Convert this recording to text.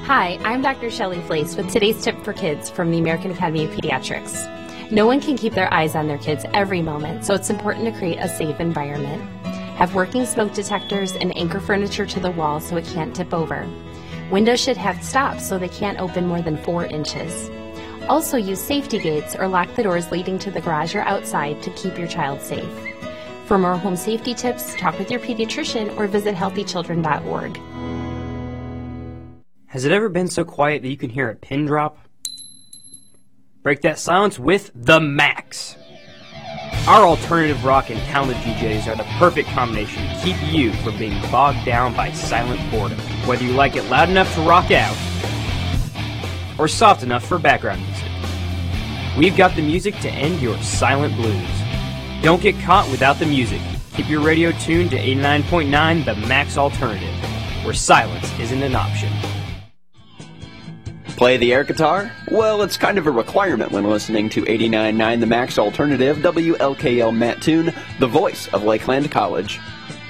Hi, I'm Dr. Shelley Flace with today's tip for kids from the American Academy of Pediatrics. No one can keep their eyes on their kids every moment, so it's important to create a safe environment. Have working smoke detectors and anchor furniture to the wall so it can't tip over. Windows should have stops so they can't open more than 4 inches. Also use safety gates or lock the doors leading to the garage or outside to keep your child safe. For more home safety tips, talk with your pediatrician or visit healthychildren.org. Has it ever been so quiet that you can hear a pin drop? Break that silence with The Max. Our alternative rock and talented DJs are the perfect combination to keep you from being bogged down by silent boredom. Whether you like it loud enough to rock out, or soft enough for background music, we've got the music to end your silent blues. Don't get caught without the music. Keep your radio tuned to 89.9 The Max Alternative, where silence isn't an option. Play the air guitar? Well, it's kind of a requirement when listening to 89.9 The Max Alternative, WLKL Mattoon, the voice of Lakeland College.